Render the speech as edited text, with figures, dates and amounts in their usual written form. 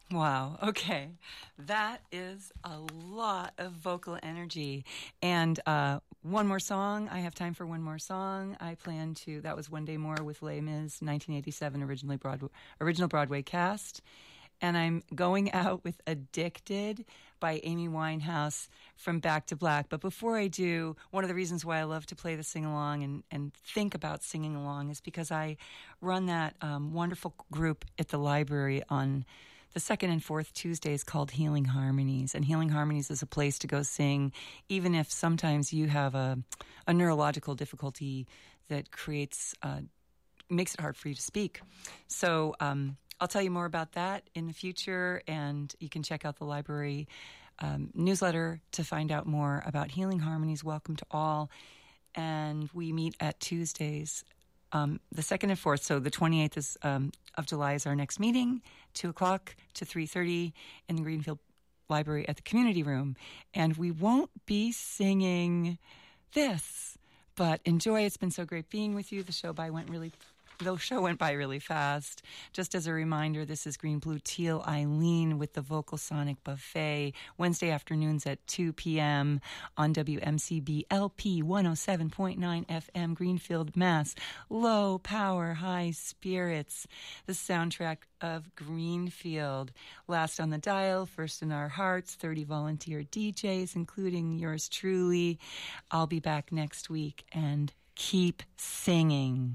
Wow. Okay. That is a lot of vocal energy. And one more song. I have time for one more song. I plan to, that was One Day More with Les Mis, 1987 original Broadway cast. And I'm going out with Addicted by Amy Winehouse from Back to Black. But before I do, one of the reasons why I love to play the sing-along and think about singing along is because I run that wonderful group at the library on the second and fourth Tuesdays called Healing Harmonies. And Healing Harmonies is a place to go sing, even if sometimes you have a neurological difficulty that makes it hard for you to speak. So I'll tell you more about that in the future, and you can check out the library newsletter to find out more about Healing Harmonies. Welcome to all. And we meet at Tuesdays, the 2nd and 4th. So the 28th of July is our next meeting, 2 o'clock to 3:30 in the Greenfield Library at the Community Room. And we won't be singing this, but enjoy. It's been so great being with you. The show went by really fast. Just as a reminder, this is Green, Blue, Teal Eileen with the Vocal Sonic Buffet, Wednesday afternoons at 2 p.m. on WMCB LP 107.9 FM, Greenfield, Mass. Low power, high spirits. The soundtrack of Greenfield. Last on the dial, first in our hearts, 30 volunteer DJs, including yours truly. I'll be back next week, and keep singing.